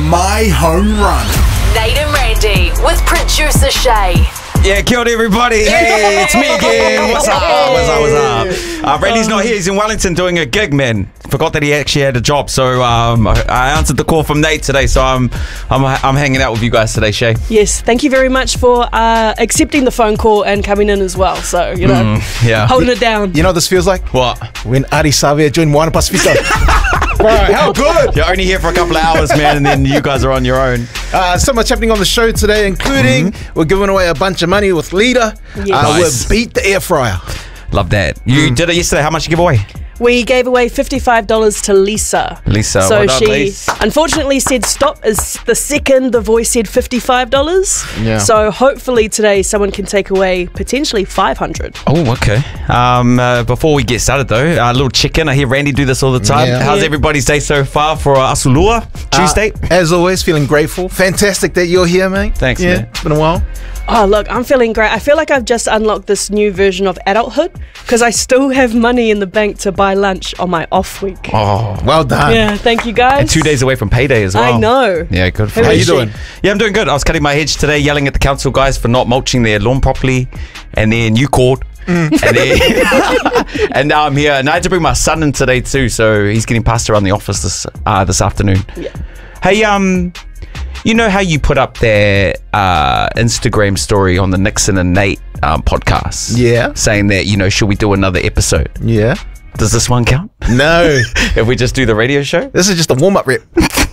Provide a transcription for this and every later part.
My Home Run. Nate and Randy with producer Shay. Yeah, killed everybody. Hey, it's me again. What's up? What's up? Randy's not here. He's in Wellington doing a gig, man. Forgot that he actually had a job. So I answered the call from Nate today. So I'm hanging out with you guys today, Shay. Yes, thank you very much for accepting the phone call and coming in as well. So, you know, holding it down. You know what this feels like? What? When Ari Savia joined Moana Pacifica. Right, how good! You're only here for a couple of hours, man, and then you guys are on your own. So much happening on the show today, including we're giving away a bunch of money with Leader. Yes. Nice. We're Beat the Air Fryer. Love that. You did it yesterday. How much did you give away? We gave away $55 to Lisa. Lisa, so what up, she Lise? unfortunately said stop as the second the voice said $55. Yeah. So hopefully today someone can take away potentially $500. Oh, okay. Before we get started though, a little check-in. I hear Randy do this all the time. Yeah. How's everybody's day so far for Asulua Tuesday? As always, feeling grateful. Fantastic that you're here, mate. Thanks, yeah, man. It's been a while. Oh, look, I'm feeling great. I feel like I've just unlocked this new version of adulthood because I still have money in the bank to buy lunch on my off week. Oh, Well done. Yeah, thank you guys. and 2 days away from payday as well. I know. Yeah, good for Who How you. is you she? doing? Yeah, I'm doing good. I was cutting my hedge today, yelling at the council guys for not mulching their lawn properly, and then you called. And then and now I'm here, and I had to bring my son in today too, so he's getting passed around the office this afternoon. Yeah. Hey, you know how you put up their Instagram story on the Nixon and Nate podcast? Yeah. Saying that, you know, should we do another episode? Yeah. Does this one count? No. If we just do the radio show? This is just a warm-up rep.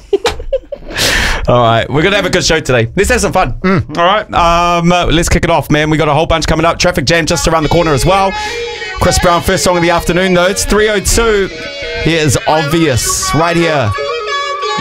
All right, we're going to have a good show today. Let's have some fun. All right, let's kick it off, man. We got a whole bunch coming up. Traffic jam just around the corner as well. Chris Brown, first song of the afternoon, though. It's 3:02. Here is Obvious right here